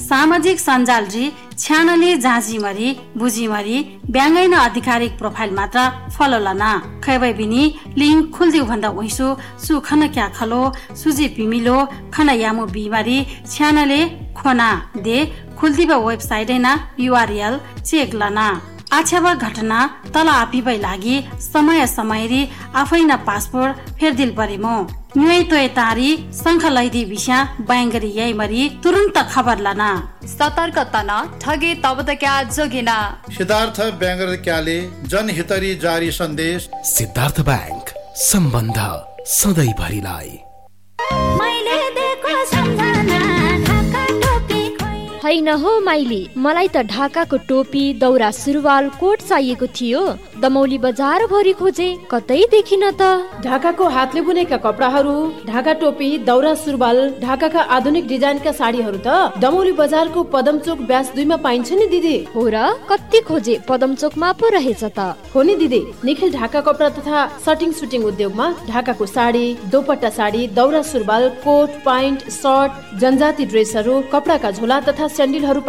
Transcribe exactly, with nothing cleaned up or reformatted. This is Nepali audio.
सामाजिक सञ्जाल रि छ्यानले जाँचीमरी बुझीमरी ब्याङ्गैन आधिकारिक प्रोफाइल मात्र फलो लना खैबै बिनी लिङ्क खुल्दिउ भन्दा उइसु सु खन क्या खलो सुजी पिमिलो खन यामु बिमारी छ्यानले खोना दे खुल्दिबा वेबसाइट हैन युआरएल चेक लना आछ्यावा घटना तल आपिबै लागि समय समयरी आफै न पासपोर्ट फेरदिल परेमो न्युइ तोय तारी संख लैदी विषय बैंगरी यही मरी तुरंत खबर लाना सतर्कता न ठगे तब त क्या जोगिना सिद्धार्थ ब्याङ्गर क्याले जनहितरी जारी सन्देश सिद्धार्थ ब्याङ्क सम्बन्ध सधैँ भरिलाई हैन हो माइली मलाई त ढाकाको टोपी दौरा सुरुवाल कोट चाहिएको थियो दमौली बजार भरि खोजे कतै देखिन त ढाकाको हातले बुनेका कपडाहरू ढाका टोपी दौरा सुरुवाल ढाकाका आधुनिक डिजाइनका साडीहरू त दमौली बजारको पदमचोक ब्यास दुईमा पाइन्छ नि दिदी हो र कति खोजे पदमचोकमा पो रहेछ त हो नि दिदी निखिल ढाका कपडा तथा सटिङ सुटिङ उद्योगमा ढाकाको साडी दोपट्टा साडी दौरा सुरुवाल कोट प्यान्ट सर्ट जनजाति ड्रेसहरू कपडाका झोला तथा स्यान्डलहरू